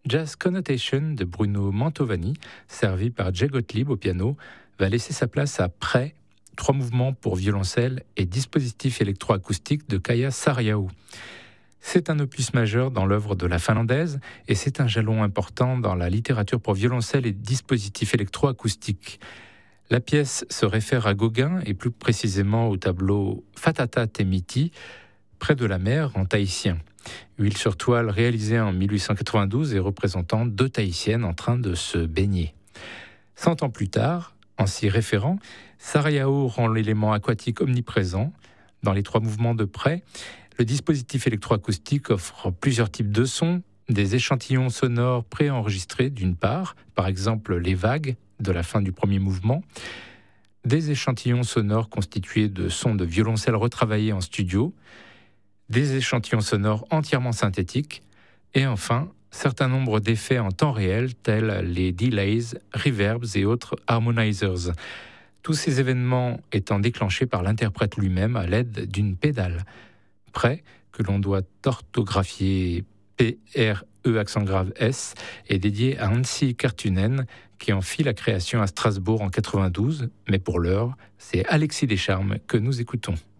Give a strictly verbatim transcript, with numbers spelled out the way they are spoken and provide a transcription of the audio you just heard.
Jazz Connotation de Bruno Mantovani, servi par Jay Gottlieb au piano, va laisser sa place à Prêt, trois mouvements pour violoncelle et dispositif électroacoustique de Kaija Saariaho. C'est un opus majeur dans l'œuvre de la finlandaise et c'est un jalon important dans la littérature pour violoncelle et dispositifs électroacoustiques. La pièce se réfère à Gauguin et plus précisément au tableau Fatata Temiti, près de la mer en tahitien. Huile sur toile réalisée en dix-huit cent quatre-vingt-douze et représentant deux tahitiennes en train de se baigner. Cent ans plus tard, en s'y référant, Saariaho rend l'élément aquatique omniprésent. Dans les trois mouvements de Prêt, le dispositif électroacoustique offre plusieurs types de sons, des échantillons sonores préenregistrés d'une part, par exemple les vagues de la fin du premier mouvement, des échantillons sonores constitués de sons de violoncelle retravaillés en studio, des échantillons sonores entièrement synthétiques, et enfin, certain nombre d'effets en temps réel, tels les delays, reverbs et autres harmonizers. Tous ces événements étant déclenchés par l'interprète lui-même à l'aide d'une pédale. Prêt, que l'on doit orthographier P R E accent grave S, est dédié à Anssi Karttunen, qui en fit la création à Strasbourg en quatre-vingt-douze, mais pour l'heure, c'est Alexis Descharmes que nous écoutons.